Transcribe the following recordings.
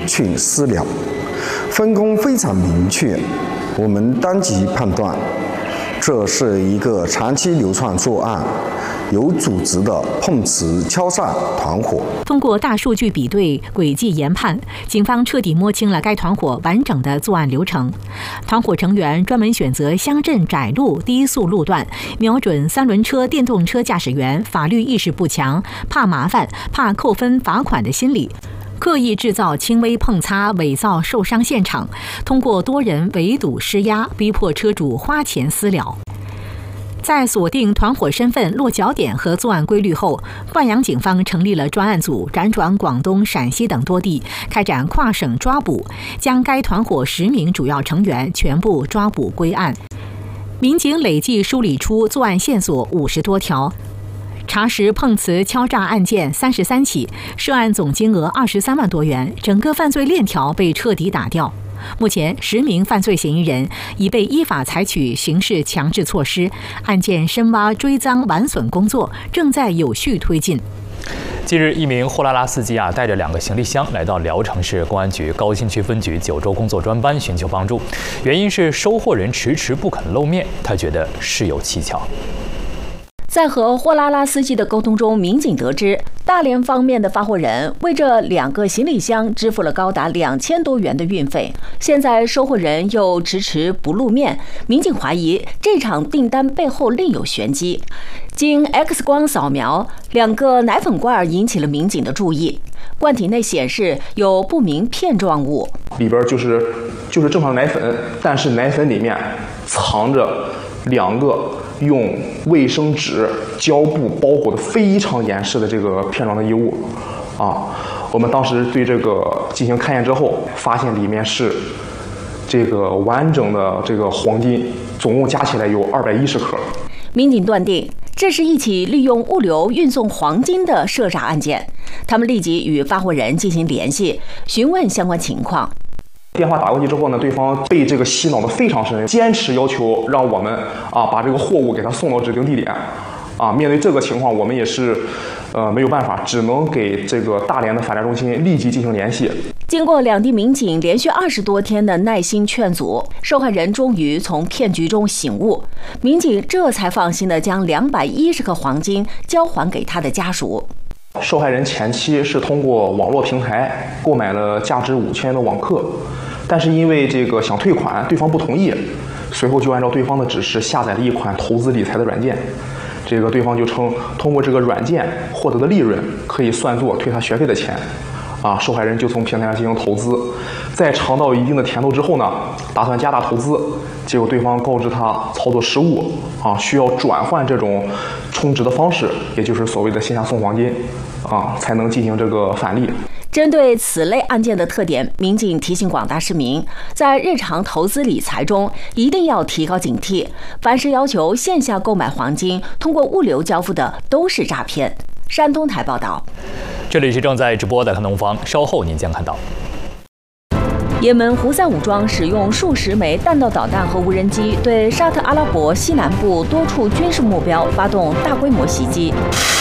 群私了，分工非常明确。我们当即判断，这是一个长期流窜作案、有组织的碰瓷敲诈团伙。 通过大数据比对、轨迹研判，警方彻底摸清了该团伙完整的作案流程。团伙成员专门选择乡镇窄路低速路段，瞄准三轮车、电动车驾驶员法律意识不强、怕麻烦、怕扣分罚款的心理。刻意制造轻微碰擦、伪造受伤现场，通过多人围堵施压，逼迫车主花钱私了。在锁定团伙身份、落脚点和作案规律后，灌阳警方成立了专案组，辗转广东、陕西等多地，开展跨省抓捕，将该团伙10名主要成员全部抓捕归案。民警累计梳理出作案线索50多条。查实碰瓷敲诈案件33起，涉案总金额23万多元，整个犯罪链条被彻底打掉。目前10名犯罪嫌疑人已被依法采取刑事强制措施，案件深挖追赃完损工作正在有序推进。 近日，一名货拉拉司机带着2个行李箱来到聊城市公安局高新区分局9州工作专班寻求帮助，原因是收货人迟迟不肯露面，他觉得事有蹊跷。 在和货拉拉司机的沟通中，民警得知，大连方面的发货人为这2个行李箱支付了高达2000多元的运费，现在收货人又迟迟不露面，民警怀疑这场订单背后另有玄机。经 X 光扫描，2个奶粉罐引起了民警的注意，罐体内显示有不明片状物， 里边就是正常奶粉，但是奶粉里面藏着2个用卫生纸、胶布包裹的非常严实的这个片状的异物，我们当时对这个进行勘验之后，发现里面是这个完整的这个黄金，总共加起来有210克。 民警断定，这是一起利用物流运送黄金的涉诈案件。他们立即与发货人进行联系，询问相关情况。 电话打过去之后呢，对方被这个洗脑的非常深，坚持要求让我们把这个货物给他送到指定地点。面对这个情况，我们也是没有办法，只能给这个大连的反诈中心立即进行联系。 经过2地民警连续20多天的耐心劝阻，受害人终于从骗局中醒悟，民警这才放心地将210克黄金交还给他的家属。 受害人前期是通过网络平台购买了价值5000元的网课，但是因为这个想退款，对方不同意，随后就按照对方的指示下载了一款投资理财的软件。这个对方就称通过这个软件获得的利润可以算作退他学费的钱，受害人就从平台上进行投资，在尝到一定的甜头之后呢，打算加大投资，结果对方告知他操作失误，需要转换这种充值的方式，也就是所谓的线下送黄金，才能进行这个返利。 针对此类案件的特点，民警提醒广大市民，在日常投资理财中一定要提高警惕，凡是要求线下购买黄金，通过物流交付的都是诈骗。山东台报道。 这里是正在直播的看东方，稍后您将看到。 也门胡塞武装使用数十枚弹道导弹和无人机，对沙特阿拉伯西南部多处军事目标发动大规模袭击。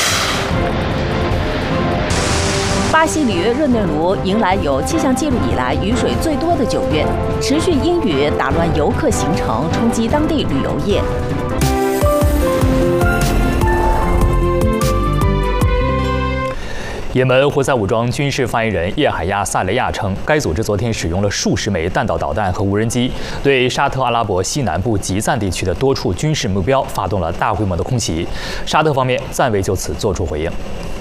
巴西里约热内卢迎来有气象记录以来雨水最多的9月，持续阴雨打乱游客行程，冲击当地旅游业。 也门胡塞武装军事发言人叶海亚·萨雷亚称，该组织昨天使用了数十枚弹道导弹和无人机，对沙特阿拉伯西南部吉赞地区的多处军事目标发动了大规模的空袭。沙特方面暂未就此作出回应。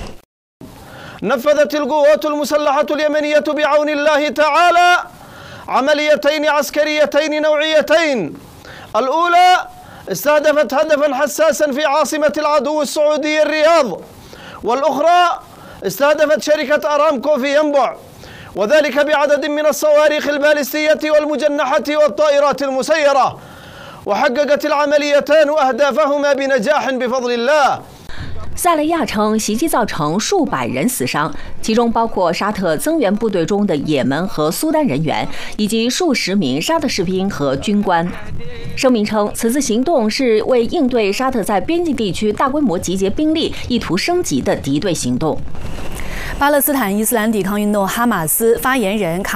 نفذت القوات المسلحة اليمنية بعون الله تعالى عمليتين عسكريتين نوعيتين. الأولى استهدفت هدفا حساسا في عاصمة العدو السعودي الرياض، والأخرى استهدفت شركة أرامكو في ينبع، وذلك بعدد من الصواريخ البالستية والمجنحة والطائرات المسيرة، وحققت العمليتان أهدافهما بنجاح بفضل الله。 萨雷亚称，袭击造成数百人死伤，其中包括沙特增援部队中的也门和苏丹人员，以及数十名沙特士兵和军官。声明称，此次行动是为应对沙特在边境地区大规模集结兵力、意图升级的敌对行动。 巴勒斯坦伊斯兰抵抗运动哈马斯发言人卡